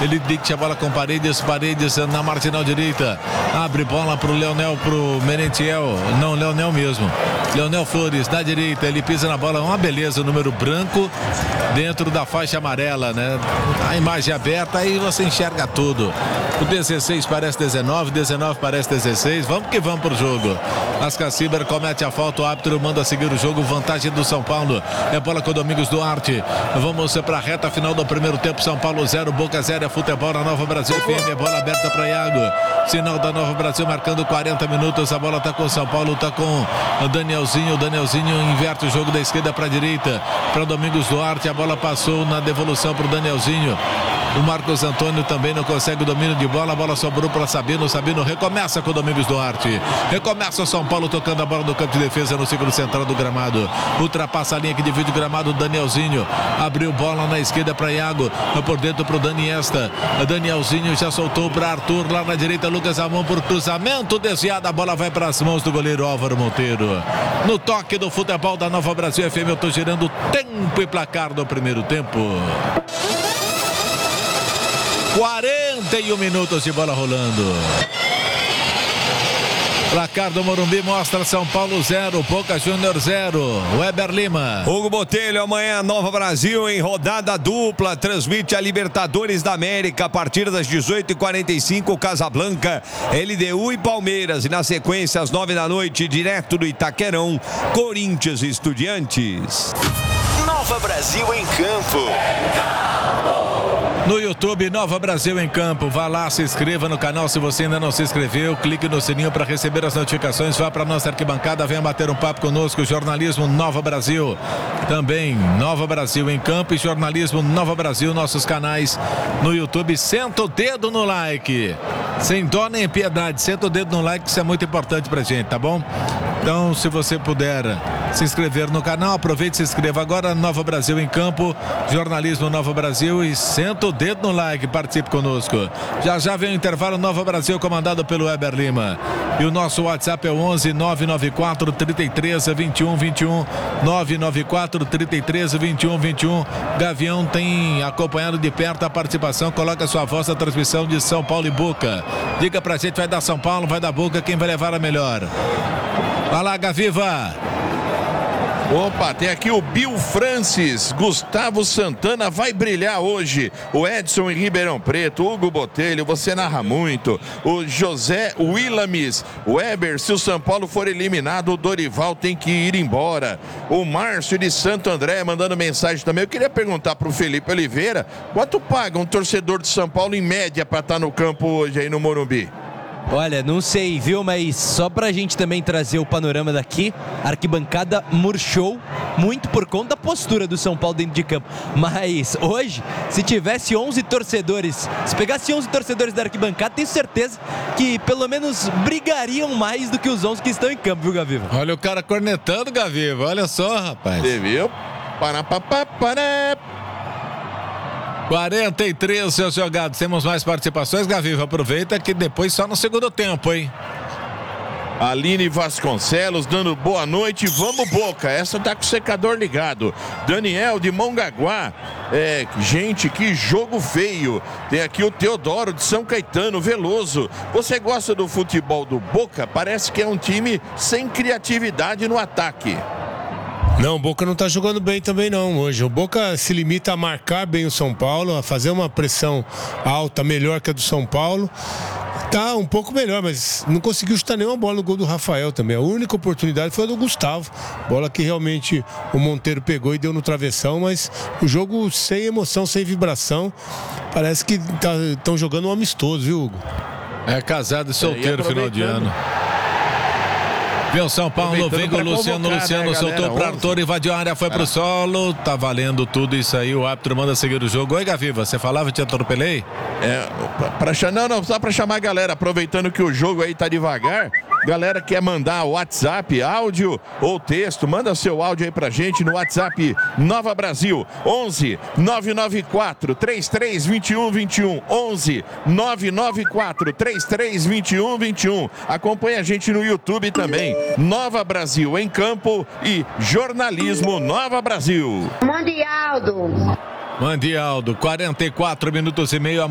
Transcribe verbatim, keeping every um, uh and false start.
Ele dicta a bola com Paredes, Paredes na marginal direita. Abre bola pro Leonel, pro Merentiel. Não, Leonel mesmo. Leonel Flores na direita, ele pisa na bola, uma beleza, o número branco dentro da faixa amarela, né? A imagem aberta, aí você enxerga tudo. O dezesseis parece dezenove, dezenove parece dezesseis. Vamos que vamos pro jogo. Ascar Ciber comete a falta, o árbitro manda seguir o jogo, vantagem do São Paulo. É bola com o Domingos Duarte. Vamos para a reta final do primeiro tempo. São Paulo zero, Boca zero, é futebol na Nova Brasil F M, bola aberta para Iago. Sinal da Nova Brasil marcando quarenta minutos. A bola tá com o São Paulo, tá com o Danielzinho. O Danielzinho inverte o jogo da esquerda para a direita, para Domingos Duarte. A bola passou na devolução para o Danielzinho. O Marcos Antônio também não consegue o domínio de bola. A bola sobrou para Sabino. Sabino recomeça com o Domingos Duarte. Recomeça o São Paulo tocando a bola no campo de defesa no círculo central do gramado. Ultrapassa a linha que divide o gramado. O Danielzinho abriu bola na esquerda para Iago. Por dentro para o Daniesta. Danielzinho já soltou para Arthur. Lá na direita, Lucas Amon por cruzamento. Desviada. A bola vai para as mãos do goleiro Álvaro Monteiro. No toque do futebol da Nova Brasil F M, eu estou girando tempo e placar do primeiro tempo. quarenta e um minutos de bola rolando. Placar do Morumbi mostra São Paulo zero, Boca Júnior zero. Weber Lima. Hugo Botelho, amanhã Nova Brasil em rodada dupla. Transmite a Libertadores da América a partir das dezoito e quarenta e cinco. Casablanca, L D U e Palmeiras. E na sequência, às nove da noite, direto do Itaquerão, Corinthians e Estudiantes. Nova Brasil em campo. No YouTube, Nova Brasil em Campo. Vá lá, se inscreva no canal se você ainda não se inscreveu. Clique no sininho para receber as notificações. Vá para nossa arquibancada, venha bater um papo conosco. Jornalismo Nova Brasil. Também Nova Brasil em Campo e Jornalismo Nova Brasil. Nossos canais no YouTube. Senta o dedo no like. Sem dó nem piedade. Senta o dedo no like, que isso é muito importante pra gente, tá bom? Então, se você puder se inscrever no canal, aproveite e se inscreva agora. Nova Brasil em Campo, Jornalismo Nova Brasil, e senta o dedo no like, participe conosco. Já já vem o intervalo. Nova Brasil comandado pelo Weber Lima. E o nosso WhatsApp é o onze nove nove quatro, trinta e três, vinte e um, vinte e um. nove nove quatro, trinta e três, vinte e um, vinte e um. Gavião tem acompanhado de perto a participação. Coloca a sua voz na transmissão de São Paulo e Boca. Diga pra gente, vai dar São Paulo, vai dar Boca, quem vai levar a melhor? Vai lá, Gaviva. Opa, tem aqui o Bill Francis. Gustavo Santana vai brilhar hoje. O Edson em Ribeirão Preto. Hugo Botelho, você narra muito. O José Willames. Weber, se o São Paulo for eliminado, o Dorival tem que ir embora. O Márcio de Santo André mandando mensagem também. Eu queria perguntar para o Felipe Oliveira, quanto paga um torcedor de São Paulo em média para estar no campo hoje aí no Morumbi? Olha, não sei, viu? Mas só pra gente também trazer o panorama daqui, a arquibancada murchou muito por conta da postura do São Paulo dentro de campo. Mas hoje, se tivesse onze torcedores, se pegasse onze torcedores da arquibancada, tenho certeza que pelo menos brigariam mais do que os onze que estão em campo, viu, Gaviva? Olha o cara cornetando, Gaviva. Olha só, rapaz. Você viu? Para, para, para, para. quarenta e três, seus jogados. Temos mais participações, Gaviva. Aproveita que depois só no segundo tempo, hein? Aline Vasconcelos dando boa noite. Vamos, Boca. Essa tá com o secador ligado. Daniel de Mongaguá. É, gente, que jogo feio. Tem aqui o Teodoro de São Caetano, Veloso. Você gosta do futebol do Boca? Parece que é um time sem criatividade no ataque. Não, o Boca não está jogando bem também não hoje. O Boca se limita a marcar bem o São Paulo, a fazer uma pressão alta, melhor que a do São Paulo. Tá um pouco melhor, mas não conseguiu chutar nenhuma bola no gol do Rafael também. A única oportunidade foi a do Gustavo. Bola que realmente o Monteiro pegou e deu no travessão, mas o jogo sem emoção, sem vibração. Parece que estão tá, jogando um amistoso, viu, Hugo? É casado e solteiro, é, final de ano. Viu, São Paulo, vem com o Luciano, Luciano né, soltou para Arthur, invadiu a área, foi ah. pro solo, tá valendo tudo isso aí, o árbitro manda seguir o jogo. Oi, Gaviva, você falava, te atropelei? É, pra, pra, não, não, só para chamar a galera, aproveitando que o jogo aí tá devagar, galera quer mandar WhatsApp, áudio ou texto, manda seu áudio aí pra gente no WhatsApp Nova Brasil, onze nove nove quatro, três três dois um dois um, onze nove nove quatro, três três dois um dois um. Acompanha a gente no YouTube também, Nova Brasil em Campo e Jornalismo Nova Brasil. Mande Aldo. Mande Aldo, quarenta e quatro minutos e meio.